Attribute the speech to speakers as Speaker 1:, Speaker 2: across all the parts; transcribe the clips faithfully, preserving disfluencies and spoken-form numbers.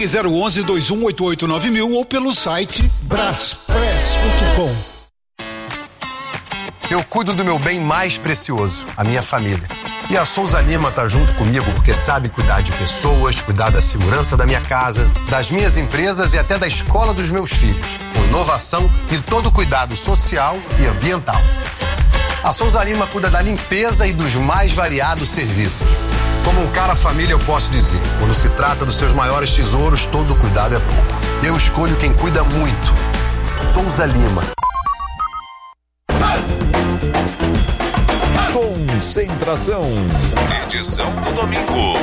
Speaker 1: Ligue zero onze, dois um oito oito nove mil ou pelo site braspress ponto com.
Speaker 2: Eu cuido do meu bem mais precioso, a minha família. E a Souza Lima tá junto comigo porque sabe cuidar de pessoas, cuidar da segurança da minha casa, das minhas empresas e até da escola dos meus filhos, com inovação e todo o cuidado social e ambiental. A Souza Lima cuida da limpeza e dos mais variados serviços. Como um cara família, eu posso dizer, quando se trata dos seus maiores tesouros, todo cuidado é pouco. Eu escolho quem cuida muito. Souza Lima.
Speaker 3: Concentração. Edição do domingo.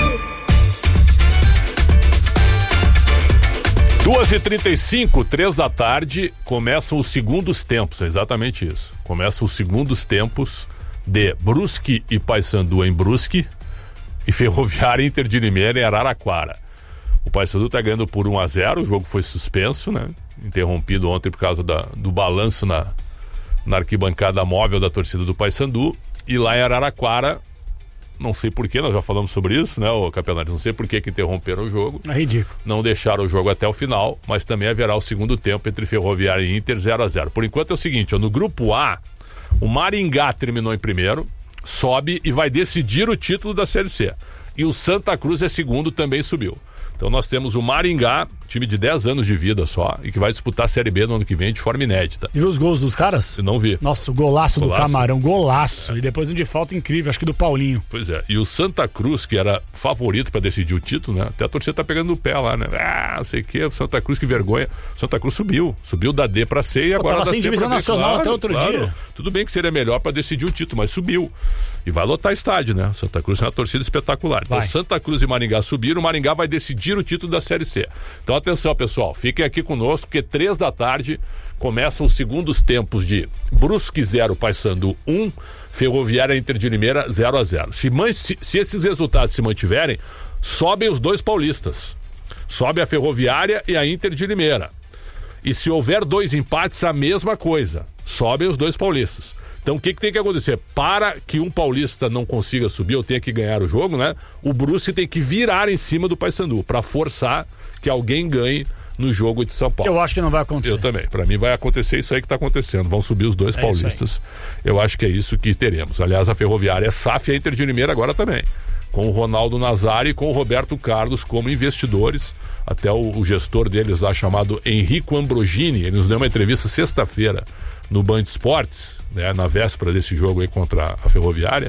Speaker 4: duas e trinta e cinco, três da tarde, começam os segundos tempos, é exatamente isso. Começam os segundos tempos de Brusque e Paysandu em Brusque e Ferroviária Inter de Limeira em Araraquara. O Paysandu está ganhando por um a zero, o jogo foi suspenso, né? Interrompido ontem por causa da, do balanço na, na arquibancada móvel da torcida do Paysandu. E lá em Araraquara, não sei porquê, nós já falamos sobre isso, né, o Capelani? Não sei por que que interromperam o jogo.
Speaker 5: É ridículo.
Speaker 4: Não deixaram o jogo até o final, mas também haverá o segundo tempo entre Ferroviária e Inter zero a zero. Por enquanto é o seguinte, ó, no grupo A, o Maringá terminou em primeiro, sobe e vai decidir o título da Série C. E o Santa Cruz é segundo, também subiu. Então nós temos o Maringá, time de dez anos de vida só, e que vai disputar a Série B no ano que vem de forma inédita.
Speaker 5: Você viu os gols dos caras?
Speaker 4: Eu não vi.
Speaker 5: Nossa, o golaço, golaço. do Camarão, golaço.
Speaker 4: É.
Speaker 5: E depois um de falta incrível, acho que do Paulinho.
Speaker 4: Pois é, e o Santa Cruz, que era favorito para decidir o título, né? Até a torcida tá pegando no pé lá, né? Ah, não sei o que, o Santa Cruz, que vergonha. O Santa Cruz subiu, subiu da D pra C e
Speaker 5: Pô,
Speaker 4: agora
Speaker 5: tava
Speaker 4: da
Speaker 5: sem
Speaker 4: C
Speaker 5: divisão
Speaker 4: pra B,
Speaker 5: nacional
Speaker 4: claro,
Speaker 5: até outro
Speaker 4: claro.
Speaker 5: dia.
Speaker 4: Tudo bem que seria melhor para decidir o título, mas subiu. E vai lotar estádio, né? O Santa Cruz é uma torcida espetacular. Então
Speaker 5: vai.
Speaker 4: Santa Cruz e Maringá subiram, o Maringá vai decidir o título da Série C. Então atenção, pessoal, fiquem aqui conosco, porque três da tarde começam os segundos tempos de Brusque zero, Paysandu um, Ferroviária Inter de Limeira zero a zero. Se, se, se esses resultados se mantiverem, sobem os dois paulistas. Sobe a Ferroviária e a Inter de Limeira. E se houver dois empates, a mesma coisa. Sobem os dois paulistas. Então o que, que tem que acontecer? Para que um paulista não consiga subir ou tenha que ganhar o jogo, né? O Brusque tem que virar em cima do Paysandu para forçar que alguém ganhe no jogo de São Paulo.
Speaker 5: Eu acho que não vai acontecer.
Speaker 4: Eu também. Para mim vai acontecer isso aí que está acontecendo. Vão subir os dois
Speaker 5: é
Speaker 4: paulistas. Eu acho que é isso que teremos. Aliás, a Ferroviária é S A F e a Inter de Limeira agora também. Com o Ronaldo Nazário e com o Roberto Carlos como investidores. Até o, o gestor deles lá, chamado Henrico Ambrogini, ele nos deu uma entrevista sexta-feira no Band Esportes, né, na véspera desse jogo aí contra a Ferroviária.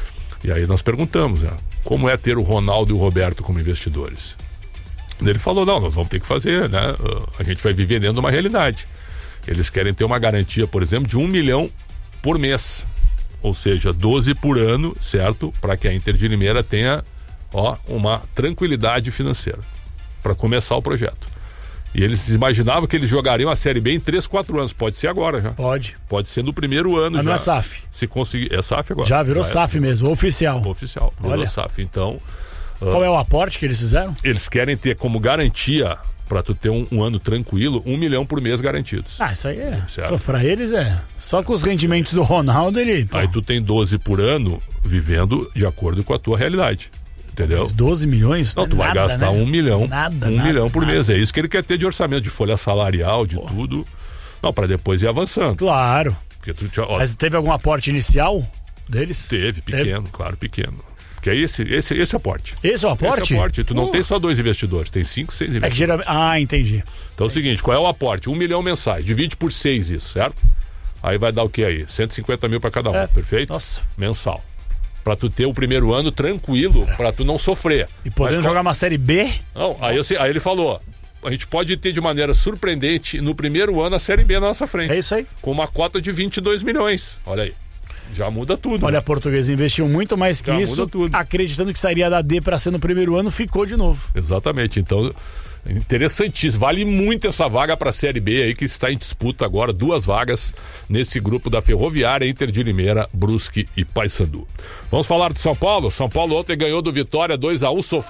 Speaker 4: E aí nós perguntamos, né, como é ter o Ronaldo e o Roberto como investidores. Ele falou, não, nós vamos ter que fazer, né? A gente vai viver dentro de uma realidade. Eles querem ter uma garantia, por exemplo, de um milhão por mês. Ou seja, doze por ano, certo? Para que a Inter de Limeira tenha, ó, uma tranquilidade financeira para começar o projeto. E eles imaginavam que eles jogariam a Série B em três, quatro anos. Pode ser agora já.
Speaker 5: Pode.
Speaker 4: Pode ser no primeiro ano.
Speaker 5: Mas
Speaker 4: já.
Speaker 5: Não é S A F.
Speaker 4: Se conseguir. É S A F agora.
Speaker 5: Já virou
Speaker 4: já
Speaker 5: S A F
Speaker 4: é,
Speaker 5: mesmo, oficial.
Speaker 4: Oficial. Virou S A F. Então.
Speaker 5: Qual uh, é o aporte que eles fizeram?
Speaker 4: Eles querem ter como garantia, para tu ter um, um ano tranquilo, um milhão por mês garantidos.
Speaker 5: Ah, isso aí é. Pô, pra eles é. Só com os rendimentos do Ronaldo, ele. Pô.
Speaker 4: Aí tu tem doze por ano vivendo de acordo com a tua realidade. Entendeu?
Speaker 5: Mas doze milhões?
Speaker 4: Não, tu
Speaker 5: nada,
Speaker 4: vai gastar
Speaker 5: né?
Speaker 4: um milhão.
Speaker 5: Nada,
Speaker 4: um
Speaker 5: nada,
Speaker 4: milhão por
Speaker 5: nada.
Speaker 4: mês. É isso que ele quer ter de orçamento, de folha salarial, de Porra. tudo. Não, para depois ir avançando.
Speaker 5: Claro.
Speaker 4: Porque tu, ó,
Speaker 5: Mas teve algum aporte inicial deles?
Speaker 4: Teve, pequeno, teve. claro, pequeno. Que é esse, esse, esse aporte.
Speaker 5: Esse é o aporte?
Speaker 4: Esse é o aporte. Tu não
Speaker 5: uh.
Speaker 4: tem só dois investidores, tem cinco, seis investidores.
Speaker 5: É que geralmente... Ah, entendi.
Speaker 4: Então é o seguinte, qual é o aporte? Um milhão mensais, divide por seis isso, certo? Aí vai dar o que aí? cento e cinquenta mil para cada um,
Speaker 5: é.
Speaker 4: perfeito?
Speaker 5: Nossa.
Speaker 4: Mensal. Pra tu ter o primeiro ano tranquilo, é. pra tu não sofrer.
Speaker 5: E podendo jogar uma Série B?
Speaker 4: Não, aí, eu, aí ele falou, a gente pode ter de maneira surpreendente no primeiro ano a Série B na nossa frente.
Speaker 5: É isso aí.
Speaker 4: Com uma cota de vinte e dois milhões. Olha aí. Já muda tudo.
Speaker 5: Olha,
Speaker 4: né?
Speaker 5: a Portuguesa investiu muito mais que
Speaker 4: Já
Speaker 5: isso,
Speaker 4: muda tudo.
Speaker 5: acreditando que sairia da D para ser no primeiro ano, ficou de novo.
Speaker 4: Exatamente. Então, interessantíssimo. Vale muito essa vaga para a Série B aí, que está em disputa agora, duas vagas nesse grupo da Ferroviária, Inter de Limeira, Brusque e Paysandu. Vamos falar de São Paulo? São Paulo ontem ganhou do Vitória dois a um, sofreu